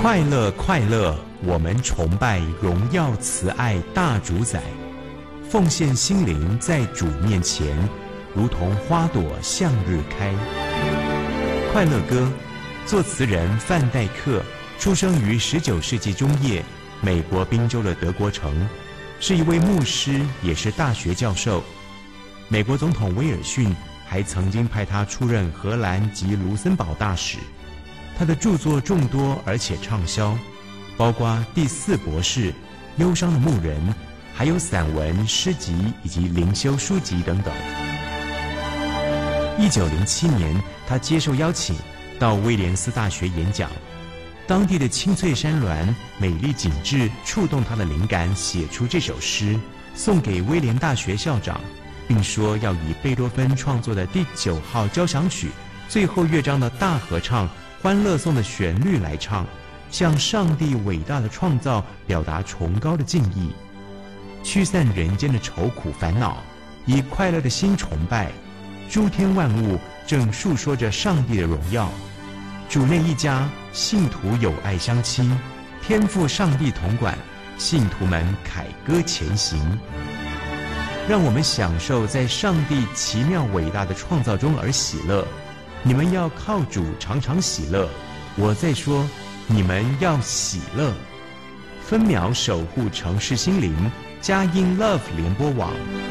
快乐快乐，我们崇拜荣耀慈爱大主宰，奉献心灵在主面前，如同花朵向日开。快乐歌，作词人范戴克，出生于19世纪中叶，美国宾州的德国城，是一位牧师，也是大学教授。美国总统威尔逊还曾经派他出任荷兰及卢森堡大使。他的著作众多而且畅销，包括《第四博士》、《忧伤的牧人》，还有散文、诗集以及灵修书籍等等。1907年，他接受邀请到威廉斯大学演讲，当地的青翠山峦、美丽景致触动他的灵感，写出这首诗，送给威廉大学校长，并说要以贝多芬创作的第9号交响曲最后乐章的大合唱《欢乐颂》的旋律来唱，向上帝伟大的创造表达崇高的敬意，驱散人间的愁苦烦恼，以快乐的心崇拜。诸天万物正述说着上帝的荣耀，主内一家信徒友爱相亲，天父上帝统管，信徒们凯歌前行。让我们享受在上帝奇妙伟大的创造中而喜乐。你们要靠主常常喜乐，我在说，你们要喜乐。分秒守护城市心灵，佳音 Love 联播网。